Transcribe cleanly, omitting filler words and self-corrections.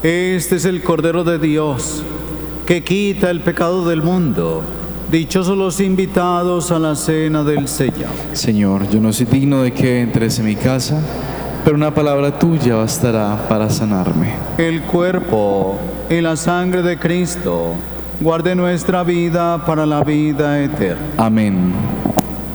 Este es el Cordero de Dios, que quita el pecado del mundo. Dichosos los invitados a la cena del Señor. Señor, yo no soy digno de que entres en mi casa, pero una palabra tuya bastará para sanarme. El cuerpo y la sangre de Cristo guarde nuestra vida para la vida eterna. Amén.